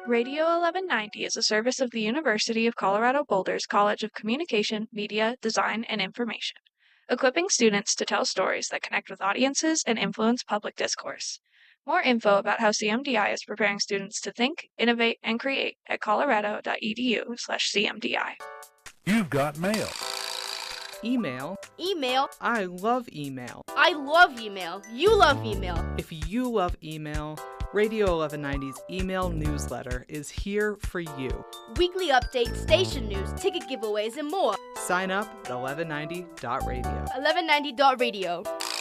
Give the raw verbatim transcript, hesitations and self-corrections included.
Radio eleven ninety is a service of the University of Colorado Boulder's College of Communication, Media, Design, and Information, equipping students to tell stories that connect with audiences and influence public discourse. More info about how C M D I is preparing students to think, innovate, and create at colorado.edu slash CMDI. You've got mail. Email. Email. I love email. I love email. You love email. If you love email, Radio eleven ninety's email newsletter is here for you. Weekly updates, station news, ticket giveaways, and more. Sign up at eleven ninety dot radio. eleven ninety dot radio.